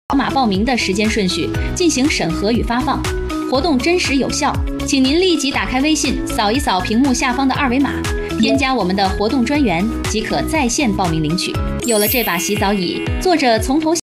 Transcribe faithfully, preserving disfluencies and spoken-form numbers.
码报名的时间顺序进行审核与发放，活动真实有效。请您立即打开微信，扫一扫屏幕下方的二维码，添加我们的活动专员，即可在线报名领取。有了这把洗澡椅，坐着从头